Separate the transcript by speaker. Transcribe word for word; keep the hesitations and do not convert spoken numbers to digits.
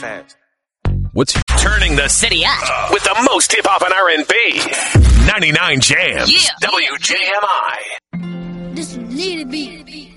Speaker 1: fast.
Speaker 2: What's
Speaker 3: turning the city up
Speaker 4: with the most hip hop and R and B? ninety-nine Jams.
Speaker 3: Yeah.
Speaker 4: W J M I.
Speaker 5: This needed to be.